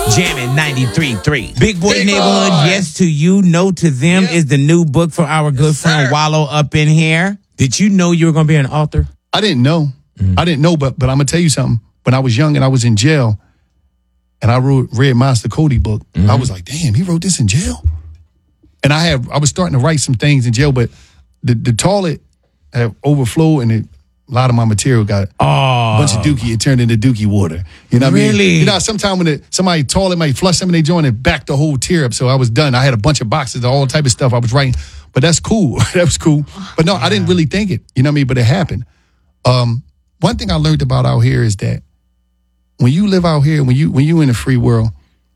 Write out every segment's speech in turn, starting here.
Jamming 93.3. Big Boy Neighborhood, Yes to You, No to Them is the new book for our good friend Wallow up in here. Did you know you were going to be an author? I didn't know. I didn't know, but I'm going to tell you something. When I was young and I was in jail, and I read Master Cody book, I was like, damn, he wrote this in jail? And I was starting to write some things in jail, but the toilet had overflowed and a lot of my material got a bunch of dookie. It turned into dookie water. You know what I mean? You know, sometimes when somebody toilet might flush something, they joint it back the whole tear up. So I was done. I had a bunch of boxes of all type of stuff I was writing. But that's cool. That was cool. But no, I didn't really think it. You know what I mean? But it happened. One thing I learned about out here is that when you live out here, when you in a free world,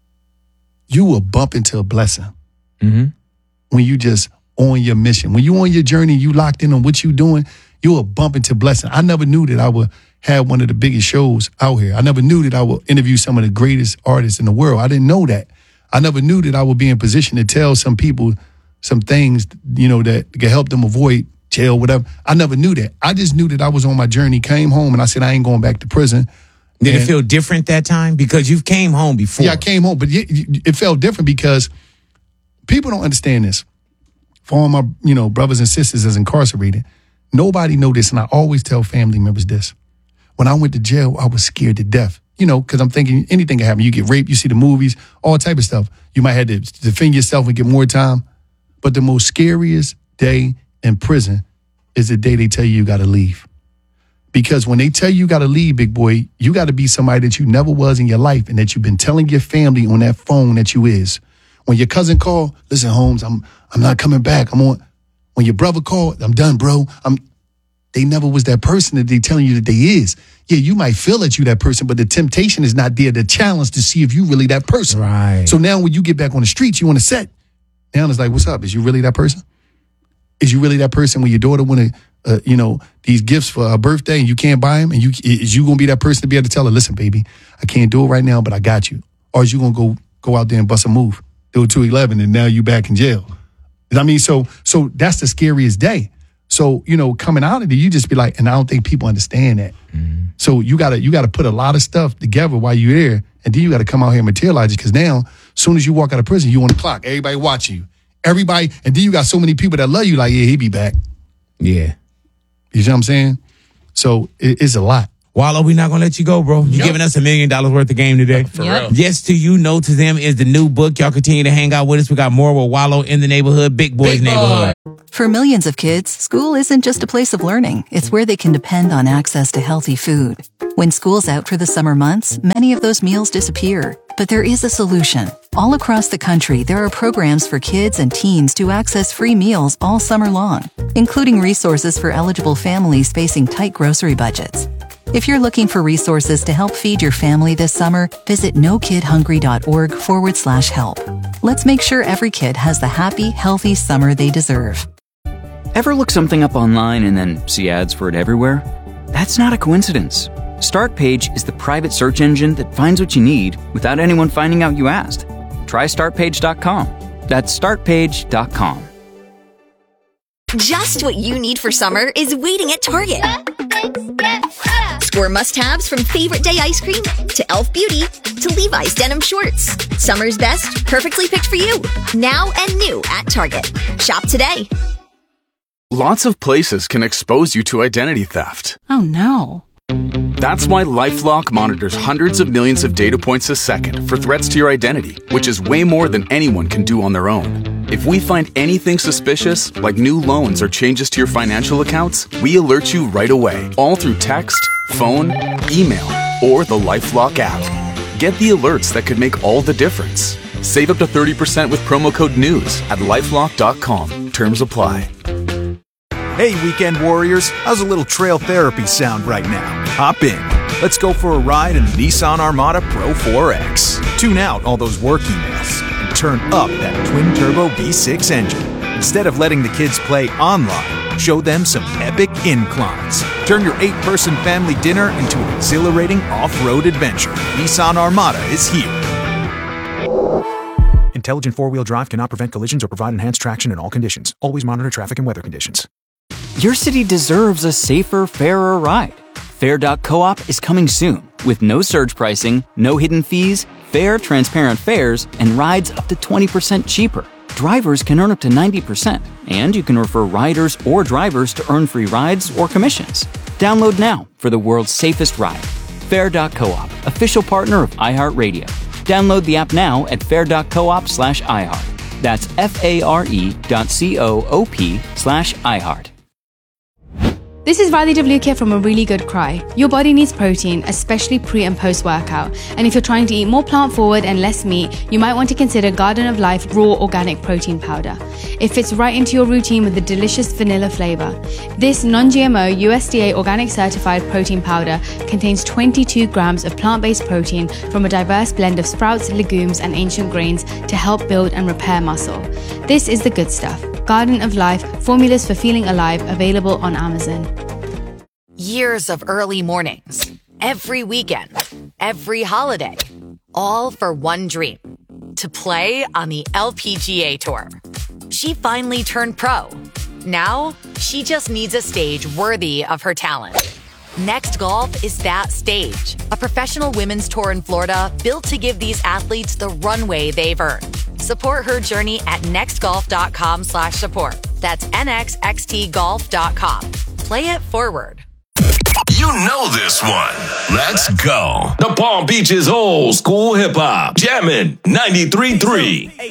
you will bump into a blessing. When you just on your mission. When you on your journey, you locked in on what you doing, you will bump into blessing. I never knew that I would have one of the biggest shows out here. I never knew that I would interview some of the greatest artists in the world. I didn't know that. I never knew that I would be in position to tell some people some things, you know, that can help them avoid jail, whatever. I never knew that. I just knew that I was on my journey, came home, and I said, I ain't going back to prison. Did it feel different that time? Because you came home before. Yeah, I came home, but it felt different because people don't understand this. For all my, brothers and sisters that's incarcerated, nobody know this, and I always tell family members this. When I went to jail, I was scared to death, because I'm thinking anything can happen. You get raped, you see the movies, all type of stuff. You might have to defend yourself and get more time. But the most scariest day in prison is the day they tell you got to leave. Because when they tell you got to leave, big boy, you got to be somebody that you never was in your life and that you've been telling your family on that phone that you is. When your cousin called, listen, Holmes, I'm not coming back. When your brother called, I'm done, bro. They never was that person that they telling you that they is. Yeah, you might feel that you that person, but the temptation is not there. The challenge to see if you really that person. Right. So now when you get back on the streets, you on the set. Now it's like, what's up? Is you really that person? Is you really that person when your daughter wanted, these gifts for her birthday and you can't buy them? And is you going to be that person to be able to tell her, listen, baby, I can't do it right now, but I got you? Or is you going to go out there and bust a move, do a 211, and now you back in jail? I mean, so that's the scariest day. So, coming out of it, you just be like, and I don't think people understand that. Mm-hmm. So you gotta put a lot of stuff together while you're there, and then you gotta come out here and materialize it. Because now, as soon as you walk out of prison, you on the clock. Everybody watching you. Everybody, and then you got so many people that love you, like, yeah, he be back. Yeah. You know what I'm saying? So it's a lot. Wallow, we're not going to let you go, bro. You're giving us $1 million worth of game today. For real. Yes to You, No to Them is the new book. Y'all continue to hang out with us. We got more with Wallow in the neighborhood, Big Boy's neighborhood. For millions of kids, school isn't just a place of learning. It's where they can depend on access to healthy food. When school's out for the summer months, many of those meals disappear. But there is a solution. All across the country, there are programs for kids and teens to access free meals all summer long, including resources for eligible families facing tight grocery budgets. If you're looking for resources to help feed your family this summer, visit nokidhungry.org/help. Let's make sure every kid has the happy, healthy summer they deserve. Ever look something up online and then see ads for it everywhere? That's not a coincidence. Startpage is the private search engine that finds what you need without anyone finding out you asked. Try startpage.com. That's startpage.com. Just what you need for summer is waiting at Target. Score must-haves from favorite day ice cream to Elf Beauty to Levi's denim shorts. Summer's best, perfectly picked for you. Now and new at Target. Shop today. Lots of places can expose you to identity theft. Oh, no. That's why LifeLock monitors hundreds of millions of data points a second for threats to your identity, which is way more than anyone can do on their own. If we find anything suspicious, like new loans or changes to your financial accounts, we alert you right away, all through text, phone, email, or the LifeLock app. Get the alerts that could make all the difference. Save up to 30% with promo code NEWS at LifeLock.com. Terms apply. Hey, weekend warriors, how's a little trail therapy sound right now? Hop in. Let's go for a ride in the Nissan Armada Pro 4X. Tune out all those work emails and turn up that twin-turbo V6 engine. Instead of letting the kids play online, show them some epic inclines. Turn your 8-person family dinner into an exhilarating off-road adventure. Nissan Armada is here. Intelligent four-wheel drive cannot prevent collisions or provide enhanced traction in all conditions. Always monitor traffic and weather conditions. Your city deserves a safer, fairer ride. Fair.coop is coming soon. With no surge pricing, no hidden fees, fair, transparent fares, and rides up to 20% cheaper. Drivers can earn up to 90%, and you can refer riders or drivers to earn free rides or commissions. Download now for the world's safest ride. Fair.coop, official partner of iHeartRadio. Download the app now at fair.coop/iHeart. That's FARE.coop/iHeart. This is Riley Devlukia from A Really Good Cry. Your body needs protein, especially pre and post workout. And if you're trying to eat more plant forward and less meat, you might want to consider Garden of Life Raw Organic Protein Powder. It fits right into your routine with the delicious vanilla flavor. This non-GMO USDA organic certified protein powder contains 22 grams of plant-based protein from a diverse blend of sprouts, legumes, and ancient grains to help build and repair muscle. This is the good stuff. Garden of Life, formulas for feeling alive, available on Amazon. Years of early mornings, every weekend, every holiday, all for one dream, to play on the LPGA Tour. She finally turned pro. Now, she just needs a stage worthy of her talent. Next Golf is that stage, a professional women's tour in Florida built to give these athletes the runway they've earned. Support her journey at nextgolf.com/support. That's nxxtgolf.com. Play it forward. You know this one. Let's go. The Palm Beaches old school hip hop. Jammin' 93.3.